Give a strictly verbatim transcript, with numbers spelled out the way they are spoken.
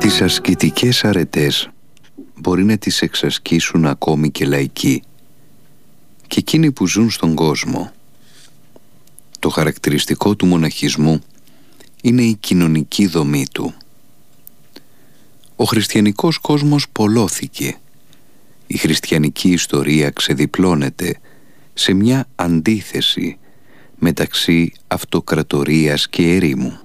Τις ασκητικές αρετές μπορεί να τις εξασκήσουν ακόμη και λαϊκοί και εκείνοι που ζουν στον κόσμο. Το χαρακτηριστικό του μοναχισμού είναι η κοινωνική δομή του. Ο χριστιανικός κόσμος πολλώθηκε. Η χριστιανική ιστορία ξεδιπλώνεται σε μια αντίθεση μεταξύ αυτοκρατορίας και ερήμου.